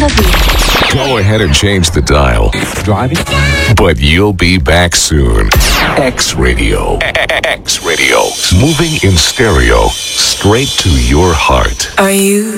automobile. Go ahead and change the dial. Driving? But you'll be back soon. X Radio. X Radio. Moving in stereo straight to your heart. Are you